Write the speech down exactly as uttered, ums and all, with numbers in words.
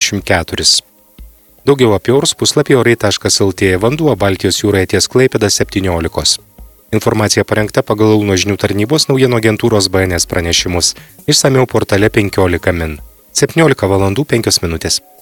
dvidešimt keturis. Daugiau apie orus puslapį orai taškas el tė. Vanduo Baltijos jūroje ties Klaipėda septyniolikos. Informacija parengta pagal Kauno žinių tarnybos naujienų agentūros B N S pranešimus. Išsamiau portale penkiolika min. septyniolika valandų penkios minutės.